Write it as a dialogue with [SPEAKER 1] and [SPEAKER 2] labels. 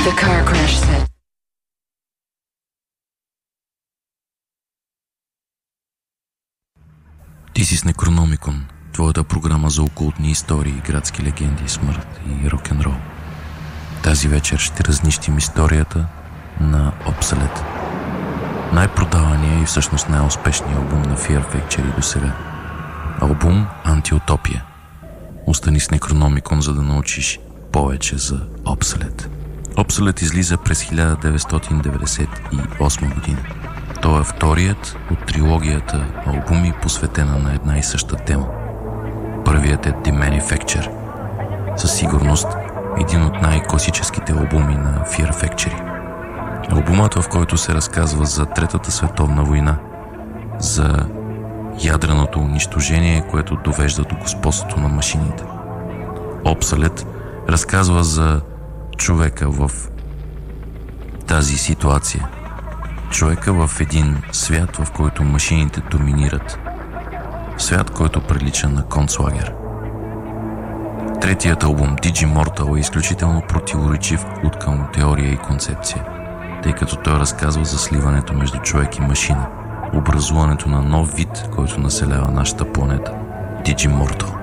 [SPEAKER 1] The car crash set.
[SPEAKER 2] Ти си с Некрономикон, твоята програма за окултни истории, градски легенди, смърт и рок-н-рол. Тази вечер ще разнищим историята на Obsolete. Най-продавания и всъщност най-успешният албум на Fear Factory до сега. Албум Антиутопия. Остани с Некрономикон, за да научиш повече за Obsolete. Obsolete излиза през 1998 година. Той е вторият от трилогията албуми, посветена на една и съща тема. Първият е The Manufacture. Със сигурност един от най-класическите албуми на Fear Factory. Албумът, в който се разказва за Третата световна война, за ядреното унищожение, което довежда до господството на машините. Obsolete разказва за човека в тази ситуация. Човека в един свят, в който машините доминират. Свят, който прилича на концлагер. Третият албум, Digimortal, е изключително противоречив откъм теория и концепция, тъй като той разказва за сливането между човек и машина, образуването на нов вид, който населява нашата планета. Digimortal.